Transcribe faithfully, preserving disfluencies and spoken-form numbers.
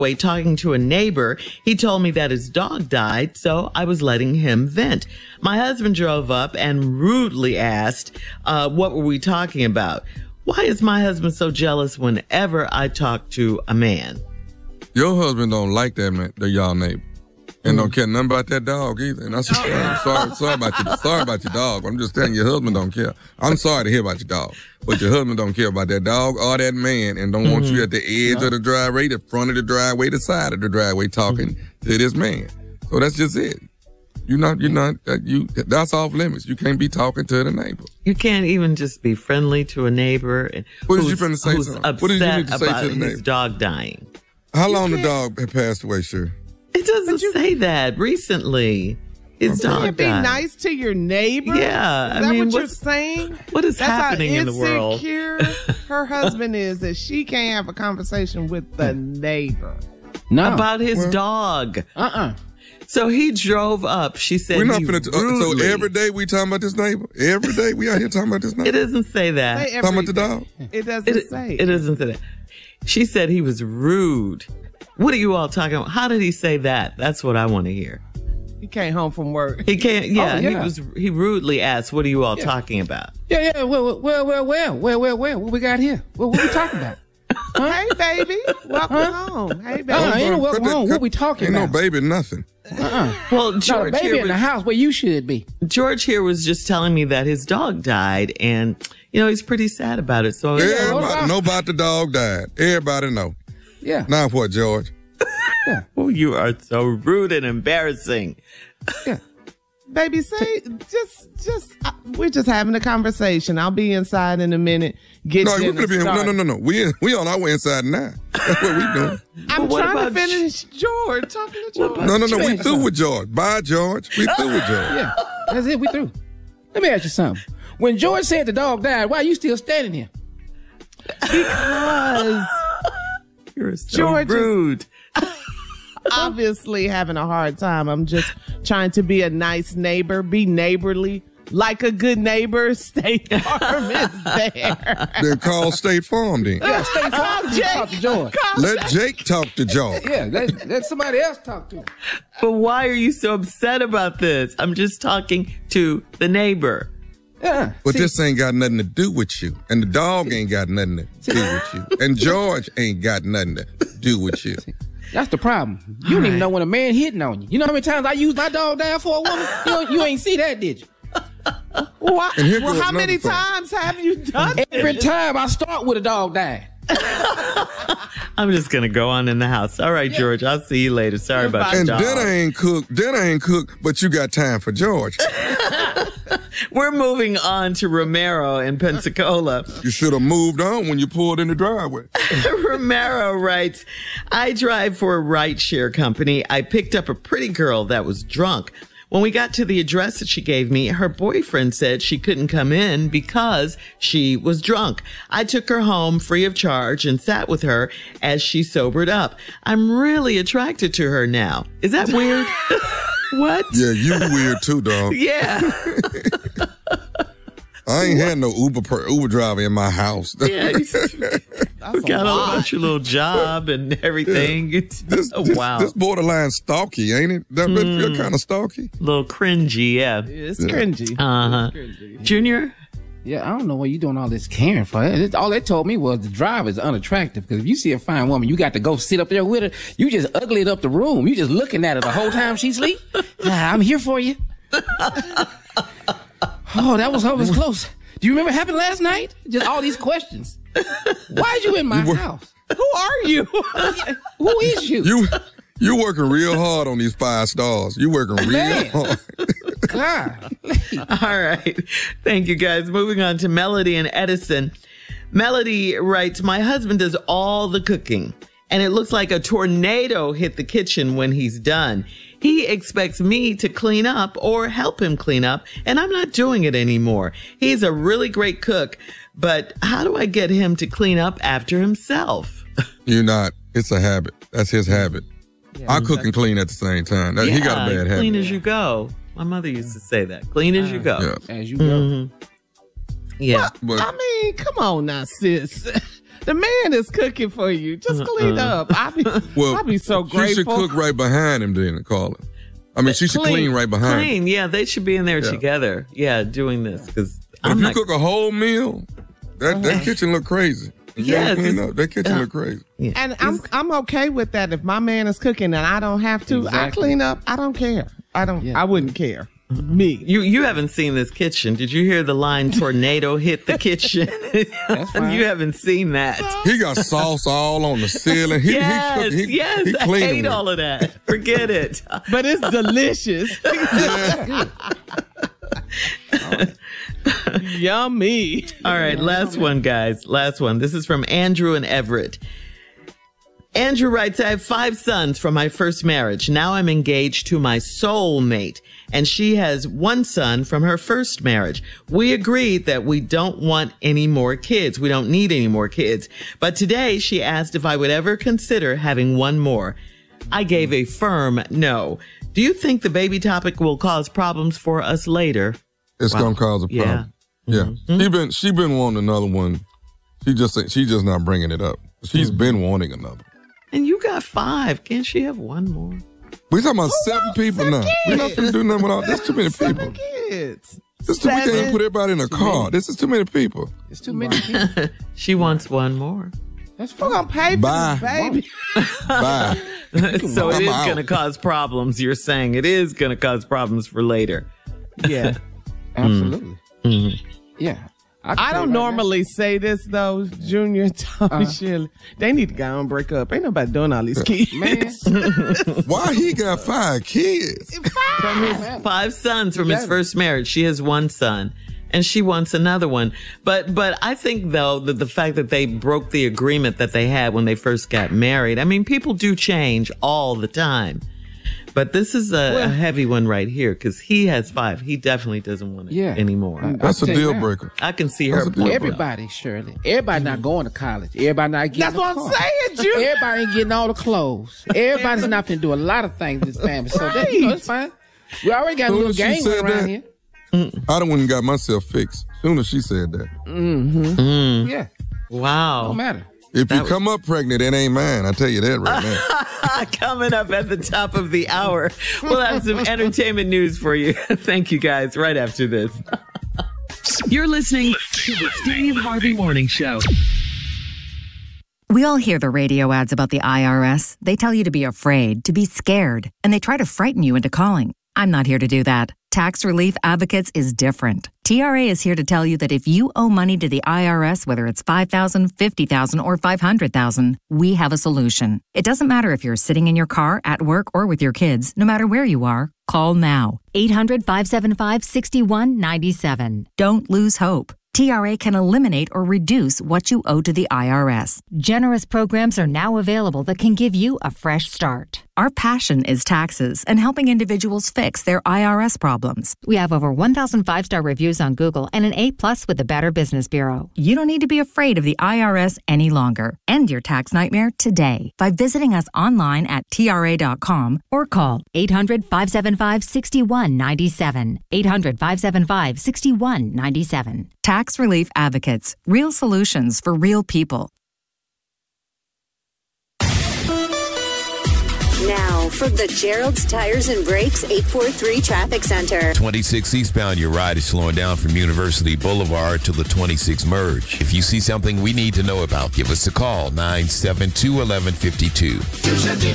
Way talking to a neighbor, he told me that his dog died, so I was letting him vent. My husband drove up and rudely asked, uh, what were we talking about? Why is my husband so jealous whenever I talk to a man? Your husband don't like that man, the y'all neighbor. And don't care nothing about that dog either. And I'm sorry, I'm sorry, sorry about your, sorry about your dog. I'm just telling you, your husband don't care. I'm sorry to hear about your dog, but your husband don't care about that dog or that man, and don't mm-hmm. want you at the edge no. of the driveway, the front of the driveway, the side of the driveway, talking mm-hmm. to this man. So that's just it. You're not, you're not, uh, you. That's off limits. You can't be talking to the neighbor. You can't even just be friendly to a neighbor. And what did you finna say? Who's something? upset What did you need to say about to the neighbor? His dog dying. How long the dog had passed away, sure? It doesn't you, say that. Recently, his dog died. You be nice to your neighbor? Yeah. Is I that mean, what you're saying? What is That's happening how in the world? Insecure her husband is that she can't have a conversation with the neighbor. No. About his well, dog. Uh-uh. So he drove up. She said We're not he finna, uh, so every day we talking about this neighbor? Every day we out here talking about this neighbor? It doesn't say that. Say talking about the dog? It doesn't it, say. It doesn't say that. She said he was rude. What are you all talking about? How did he say that? That's what I want to hear. He came home from work. He can't. Yeah, oh, yeah. he was. He rudely asked, "What are you all yeah. talking about?" Yeah, yeah. Well, well, well, well, well, well, well. What we got here? Well, what we talking about? Huh? Hey, baby. Welcome huh? home. Hey, baby. Uh, ain't no welcome home. What we talking ain't about? Ain't no baby, nothing. Uh-uh. Well, George no, baby here in was, the house where you should be. George here was just telling me that his dog died, and you know he's pretty sad about it. So everybody know about the dog died. Everybody know. Yeah. Now what, George? Yeah. Oh, you are so rude and embarrassing. Yeah. Baby, say, just, just, uh, we're just having a conversation. I'll be inside in a minute. Get no, dinner we're be, no, no, no, no. We we on our way inside now. That's what we doing. I'm trying to finish George, talking to George. No, no, no. We through with George. Bye, George. We through with George. Yeah, that's it. We through. Let me ask you something. When George said the dog died, why are you still standing here? Because you're so George rude. Obviously having a hard time. I'm just trying to be a nice neighbor, be neighborly, like a good neighbor. State Farm is there. Then call State Farm then. Yeah, State Farm. Jake, talk to George. Let Jake talk to George. Yeah, let, let somebody else talk to him. But why are you so upset about this? I'm just talking to the neighbor. Yeah. But See, this ain't got nothing to do with you. And the dog ain't got nothing to see. do with you. And George ain't got nothing to do with you. See, that's the problem. You don't right. even know when a man hitting on you. You know how many times I used my dog down for a woman? You, know, you ain't see that, did you? What? Well, how many thing. times have you done it? Every time I start with a dog dying. I'm just going to go on in the house. All right, yeah. George, I'll see you later. Sorry about and the dog. And dinner ain't cooked. Dinner ain't cooked, but you got time for George. We're moving on to Romero in Pensacola. You should have moved on when you pulled in the driveway. Romero writes, I drive for a rideshare company. I picked up a pretty girl that was drunk. When we got to the address that she gave me, her boyfriend said she couldn't come in because she was drunk. I took her home free of charge and sat with her as she sobered up. I'm really attracted to her now. Is that weird? What? Yeah, you weird too, dog. Yeah. I ain't what? had no Uber per, Uber driver in my house. Yeah, forgot all about your little job and everything. Yeah. It's, this, oh, this, wow. This borderline stalky, ain't it? That mm. feel kind of stalky. A little cringy, yeah. It's yeah. cringy. Uh-huh. It's cringy. Junior? Yeah, I don't know what you doing all this caring for. All they told me was the driver is unattractive because if you see a fine woman, you got to go sit up there with her. You just uglied up the room. You just looking at her the whole time she sleep. Ah, I'm here for you. Oh, that was always close. Do you remember what happened last night? Just all these questions. Why are you in my you were, house? Who are you? Who is you? You you working real hard on these five stars. You working real Man. hard. God. All right. Thank you, guys. Moving on to Melody and Edison. Melody writes, my husband does all the cooking, and it looks like a tornado hit the kitchen when he's done. He expects me to clean up or help him clean up, and I'm not doing it anymore. He's a really great cook, but how do I get him to clean up after himself? You're not. It's a habit. That's his habit. Yeah, I cook and clean at the same time. That, yeah, he got a bad habit. Clean as you go. My mother used to say that. Clean as you go. Yeah. As you go. Mm-hmm. Yeah. Well, but, I mean, come on now, sis. The man is cooking for you. Just clean Uh-uh. up. I'll be, Well, I'll be so she should grateful. cook right behind him then, Carla. I mean, she should Clean. clean right behind him. Clean, yeah, they should be in there Yeah. together. Yeah, doing this because But I'm if you not. cook a whole meal, that, that kitchen look crazy. And you ain't Yes, clean it's- up, that kitchen uh, look crazy. Yeah. And I'm I'm okay with that. If my man is cooking and I don't have to, I Exactly. clean up. I don't care. I don't. Yeah. I wouldn't care. Me. You you haven't seen this kitchen. Did you hear the line "tornado hit the kitchen"? That's fine. You haven't seen that. He got sauce all on the ceiling. He, yes, he, cook- he, yes. he I cleaning hate with all of that. Forget it. But it's delicious. Yummy. All right, last one, guys. Last one. This is from Andrew and Everett. Andrew writes, I have five sons from my first marriage. Now I'm engaged to my soulmate, and she has one son from her first marriage. We agreed that we don't want any more kids. We don't need any more kids. But today she asked if I would ever consider having one more. I gave a firm no. Do you think the baby topic will cause problems for us later? It's Wow. gonna cause a Yeah. problem. Yeah, Mm-hmm. she been she been wanting another one. She just she just not bringing it up. She's Mm-hmm. been wanting another. And you got five. Can't she have one more? We talking about seven people now. We're not gonna do nothing with all. There's too many people. Seven kids. This too, we can't even Seven. put everybody in a car. This is too many people. It's too many people. She wants one more. That's We're fine. gonna pay for Bye. this baby. Bye. So it I'm is out. going to cause problems. You're saying it is going to cause problems for later. Yeah. Absolutely. Mm-hmm. Yeah. can I tell don't you right normally say this though, Junior, Tommy, Uh. Shirley. They need to go and break up. Ain't nobody doing all these kids. now. Man. Why he got five kids? From his five sons from his Better. first marriage, she has one son. And she wants another one. But but I think, though, that the fact that they broke the agreement that they had when they first got married, I mean, people do change all the time. But this is a, a heavy one right here because he has five. He definitely doesn't want it Yeah. anymore. I- That's a I'll tell you deal now. breaker. I can see That's her a deal point. breaker. Everybody, Shirley. Everybody not going to college. Everybody not getting That's a what car. I'm saying, Junior. Everybody ain't getting all the clothes. Everybody's not going to do a lot of things in this family. So that, you know, it's fine. We already got a Soon little as she gang said around that- here. I done went and got myself fixed. Soon as she said that. Yeah. Wow. Don't matter. If That you was- come up pregnant, it ain't mine. I tell you that right now. Coming up at the top of the hour, we'll have some entertainment news for you. Thank you guys right after this. You're listening to the Steve Harvey Morning Show. We all hear the radio ads about the I R S. They tell you to be afraid, to be scared, and they try to frighten you into calling. I'm not here to do that. Tax Relief Advocates is different. T R A is here to tell you that if you owe money to the I R S, whether it's five thousand dollars, fifty thousand dollars, or five hundred thousand dollars, we have a solution. It doesn't matter if you're sitting in your car, at work, or with your kids. No matter where you are, call now. eight hundred, five seven five, six one nine seven. Don't lose hope. T R A can eliminate or reduce what you owe to the I R S. Generous programs are now available that can give you a fresh start. Our passion is taxes and helping individuals fix their I R S problems. We have over one thousand five-star reviews on Google and an A-plus with the Better Business Bureau. You don't need to be afraid of the I R S any longer. End your tax nightmare today by visiting us online at T R A dot com Or call eight hundred, five seven five, six one nine seven. eight hundred, five seven five, six one nine seven. Tax Relief Advocates. Real solutions for real people. Now, from the Gerald's Tires and Brakes eight four three Traffic Center. twenty-six eastbound, your ride is slowing down from University Boulevard to the twenty-six merge. If you see something we need to know about, give us a call, nine seven two, one one five two.